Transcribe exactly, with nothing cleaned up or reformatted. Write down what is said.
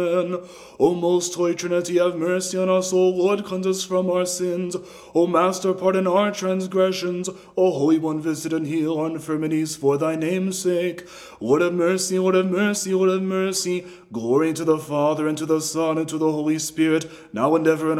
O most holy Trinity, have mercy on us. O Lord, cleanse us from our sins. O Master, pardon our transgressions. O Holy One, visit and heal our infirmities for thy name's sake. Lord have mercy, Lord have mercy, Lord have mercy. Glory to the Father, and to the Son, and to the Holy Spirit, now and ever, and